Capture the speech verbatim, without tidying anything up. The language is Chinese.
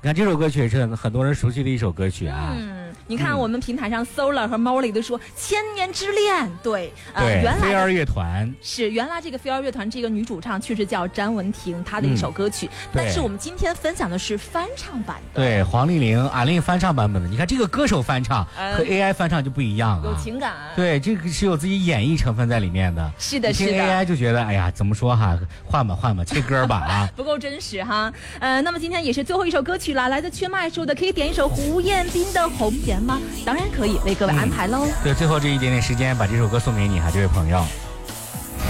你看这首歌曲也是很很多人熟悉的一首歌曲啊。 嗯，你看我们平台上 Solar 和 Molly 都说千年之恋，对， 呃，对， 原来飞儿乐团是原来这个飞儿乐团这个女主唱确实叫詹雯婷，她的一首歌曲，嗯、但是我们今天分享的是翻唱版的， 对，黄丽玲、阿令翻唱版本的。你看这个歌手翻唱和 A I 翻唱就不一样了， 有情感， 对，这个是有自己演绎成分在里面的。 是的，是的。 A I 就觉得，哎呀，怎么说哈，换吧换吧，切歌吧啊， 不够真实哈。呃，那么今天也是最后一首歌曲了，来自缺麦数的，可以点一首胡彦斌的《红颜》吗？当然可以，为各位安排喽、 嗯。对，最后这一点点时间，把这首歌送给你哈，这位朋友。